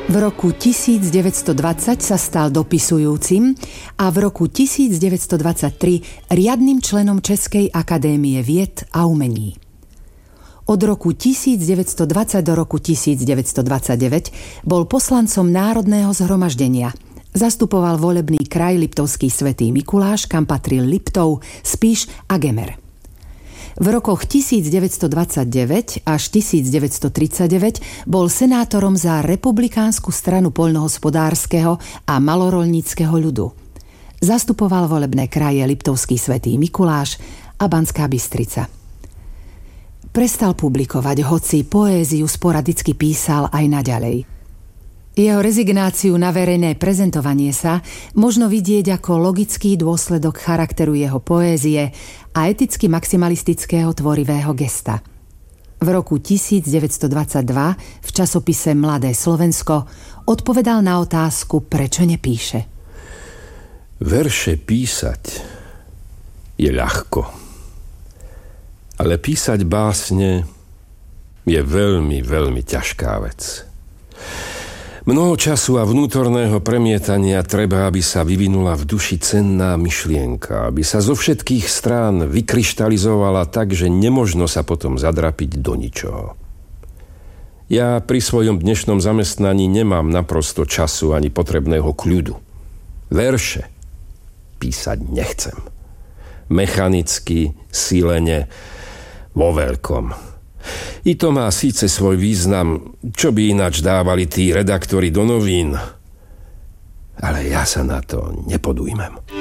V roku 1920 sa stal dopisujúcim a v roku 1923 riadnym členom Českej akadémie vied a umení. Od roku 1920 do roku 1929 bol poslancom Národného zhromaždenia. Zastupoval volebný kraj Liptovský Svätý Mikuláš, kam patril Liptov, Spiš a Gemer. V rokoch 1929 až 1939 bol senátorom za republikánsku stranu poľnohospodárskeho a maloroľníckeho ľudu. Zastupoval volebné kraje Liptovský Svätý Mikuláš a Banská Bystrica. Prestal publikovať, hoci poéziu sporadicky písal aj naďalej. Jeho rezignáciu na verejné prezentovanie sa možno vidieť ako logický dôsledok charakteru jeho poézie a eticky maximalistického tvorivého gesta. V roku 1922 v časopise Mladé Slovensko odpovedal na otázku, prečo nepíše. Verše písať je ľahko, ale písať básne je veľmi, veľmi ťažká vec. Mnoho času a vnútorného premietania treba, aby sa vyvinula v duši cenná myšlienka, aby sa zo všetkých strán vykryštalizovala tak, že nemožno sa potom zadrapiť do ničoho. Ja pri svojom dnešnom zamestnaní nemám naprosto času ani potrebného kľudu. Verše písať nechcem. Mechanicky, silene, vo veľkom. I to má síce svoj význam, čo by ináč dávali tí redaktori do novín, ale ja sa na to nepodujmem.